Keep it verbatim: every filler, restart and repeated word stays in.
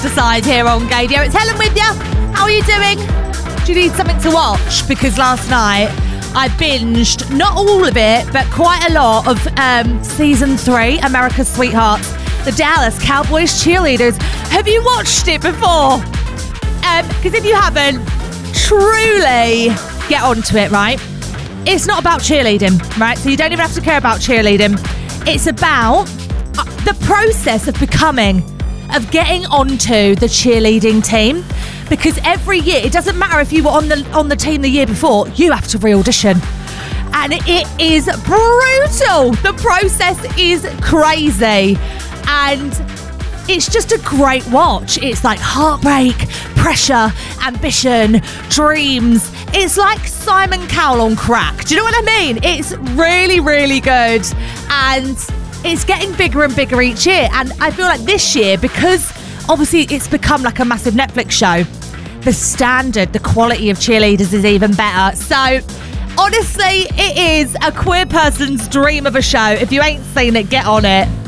Decide here on Gaydio. It's Helen with you. How are you doing? Do you need something to watch? Because last night I binged, not all of it, but quite a lot of um, season three, America's Sweethearts, the Dallas Cowboys cheerleaders. Have you watched it before? Because um, if you haven't, truly get onto it, right? It's not about cheerleading, right? So you don't even have to care about cheerleading. It's about uh, the process of becoming, of getting onto the cheerleading team. Because every year, it doesn't matter if you were on the on the team the year before, you have to re-audition. And it is brutal. The process is crazy. And it's just a great watch. It's like heartbreak, pressure, ambition, dreams. It's like Simon Cowell on crack. Do you know what I mean? It's really, really good. And it's getting bigger and bigger each year. And I feel like this year, because obviously it's become like a massive Netflix show, the standard, the quality of cheerleaders is even better. So honestly, it is a queer person's dream of a show. If you ain't seen it, get on it.